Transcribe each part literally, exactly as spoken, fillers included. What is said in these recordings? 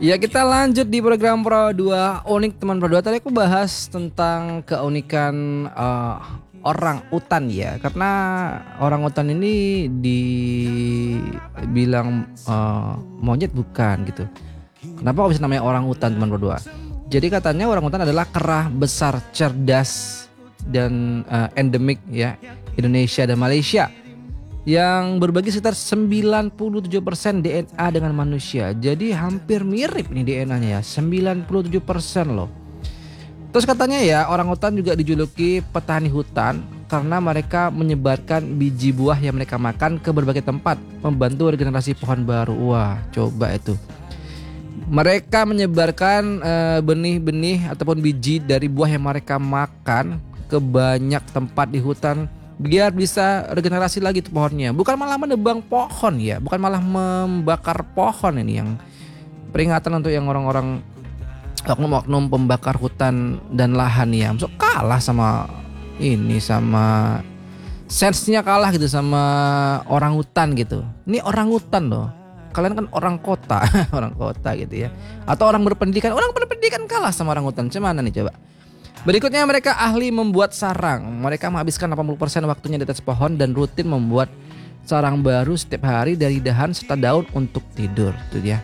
Ya kita lanjut di program Pro dua Unik teman Pro dua. Tadi aku bahas tentang keunikan uh, orang utan ya. Karena orang utan ini dibilang uh, monyet bukan gitu. Kenapa kok bisa namanya orang utan teman Pro dua? Jadi katanya orang utan adalah kera besar, cerdas dan uh, endemik ya Indonesia dan Malaysia, yang berbagi sekitar sembilan puluh tujuh persen D N A dengan manusia. Jadi hampir mirip nih D N A-nya ya, sembilan puluh tujuh persen loh. Terus katanya ya, orangutan juga dijuluki petani hutan karena mereka menyebarkan biji buah yang mereka makan ke berbagai tempat, membantu regenerasi pohon baru. Wah, coba itu. Mereka menyebarkan eh, benih-benih ataupun biji dari buah yang mereka makan ke banyak tempat di hutan biar bisa regenerasi lagi tuh pohonnya. Bukan malah menebang pohon ya, bukan malah membakar pohon. Ini yang peringatan untuk yang orang-orang oknum-oknum pembakar hutan dan lahan ya. So, kalah sama ini, sama sense-nya kalah gitu sama orang hutan gitu. Ini orang hutan loh. Kalian kan orang kota, orang kota gitu ya. Atau orang berpendidikan, orang berpendidikan kalah sama orang hutan. Cuman nih coba. Berikutnya mereka ahli membuat sarang. Mereka menghabiskan delapan puluh persen waktunya di atas pohon dan rutin membuat sarang baru setiap hari dari dahan serta daun untuk tidur. Itu dia.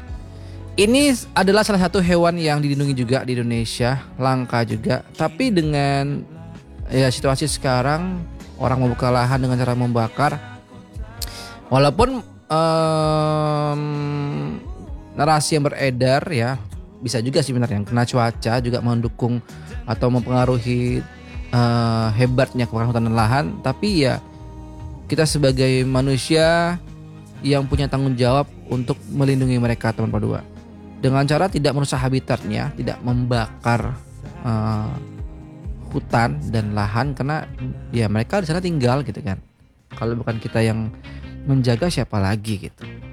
Ini adalah salah satu hewan yang dilindungi juga di Indonesia, langka juga. Tapi dengan ya situasi sekarang, orang membuka lahan dengan cara membakar. Walaupun um, narasi yang beredar ya, bisa juga sih sebenarnya kena cuaca juga mendukung atau mempengaruhi uh, hebatnya kebakaran hutan dan lahan. Tapi ya kita sebagai manusia yang punya tanggung jawab untuk melindungi mereka teman Pro dua, dengan cara tidak merusak habitatnya, tidak membakar uh, hutan dan lahan, karena ya mereka di sana tinggal gitu kan. Kalau bukan kita yang menjaga, siapa lagi gitu.